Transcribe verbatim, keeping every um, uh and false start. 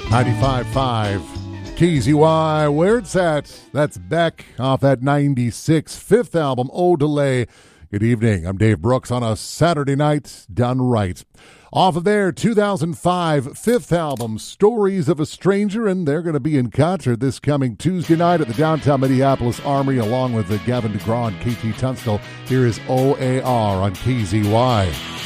ninety-five point five K Z Y, where it's at. That's Beck off that ninety-six fifth album, Oh Delay. Good evening. I'm Dave Brooks on a Saturday night done right. Off of their two thousand five fifth album, Stories of a Stranger, and they're going to be in concert this coming Tuesday night at the downtown Minneapolis Armory along with the Gavin DeGraw and K T Tunstall. Here is O A R on K Z Y.